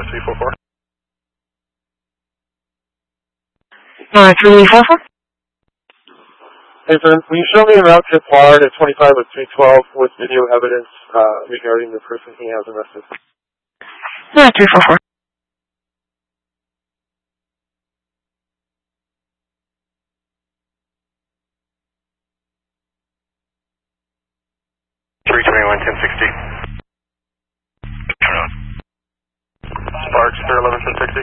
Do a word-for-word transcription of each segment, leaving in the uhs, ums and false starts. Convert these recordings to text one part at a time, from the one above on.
three four four. Uh, three four four. Hey, Vern, will you show me a route to Florida at twenty-five with three twelve with video evidence uh, regarding the person he has arrested? Uh, three four four. three twenty-one, ten sixty. Turn on. Sparks, three eleven, ten sixty.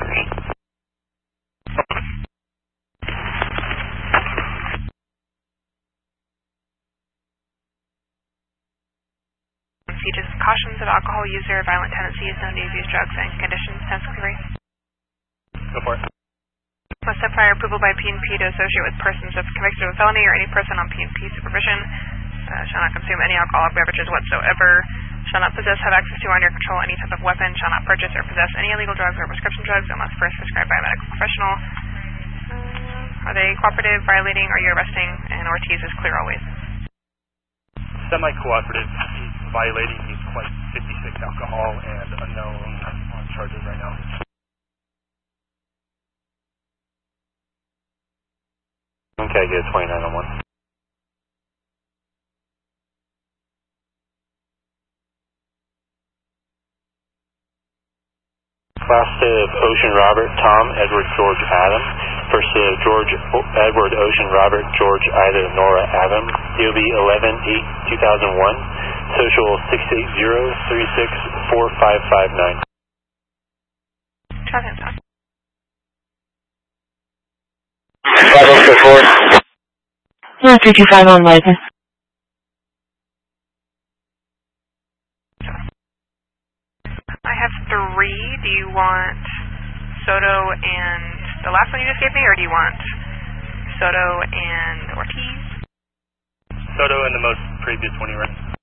Just cautions of alcohol user, violent tendencies, known to use drugs and conditions, ten sixty-three. Go for it. Must have prior approval by P and P to associate with persons of convicted of a felony or any person on P and P supervision. Uh, shall not consume any alcoholic beverages whatsoever. Shall not possess, have access to, or under control any type of weapon. Shall not purchase or possess any illegal drugs or prescription drugs unless first prescribed by a medical professional. Uh, are they cooperative, violating, are you arresting? And Ortiz is clear always. Semi-cooperative. He's violating. He's quite fifty-six alcohol and unknown on charges right now. Okay, get twenty-nine on one. Class of Ocean Robert, Tom, Edward, George, Adam. First of George, Edward, Ocean, Robert, George, Ida, Nora, Adam. D O B eleven eight two thousand one. Social six eight zero three six four five five nine. Traffic stop. five oh six four. Uh, three two five on license. I have three. Do you want Soto and the last one you just gave me, or do you want Soto and Ortiz? Soto and the most previous one you ran.